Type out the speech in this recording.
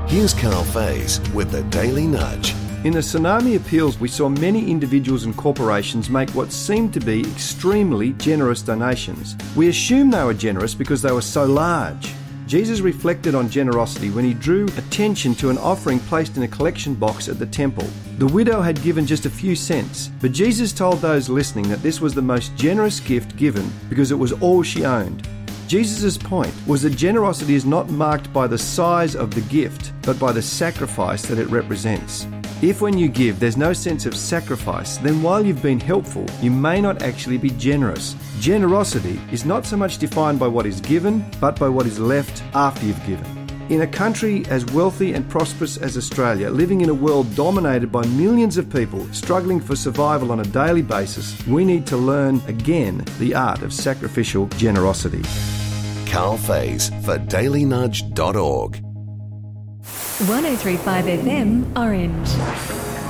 Here's Carl Faze with the Daily Nudge. In the Tsunami Appeals, we saw many individuals and corporations make what seemed to be extremely generous donations. We assumed they were generous because they were so large. Jesus reflected on generosity when he drew attention to an offering placed in a collection box at the temple. The widow had given just a few cents, but Jesus told those listening that this was the most generous gift given because it was all she owned. Jesus' point was that generosity is not marked by the size of the gift, but by the sacrifice that it represents. If when you give there's no sense of sacrifice, then while you've been helpful, you may not actually be generous. Generosity is not so much defined by what is given, but by what is left after you've given. In a country as wealthy and prosperous as Australia, living in a world dominated by millions of people struggling for survival on a daily basis, we need to learn again the art of sacrificial generosity. Carl Faze for dailynudge.org. 103.5 FM Orange.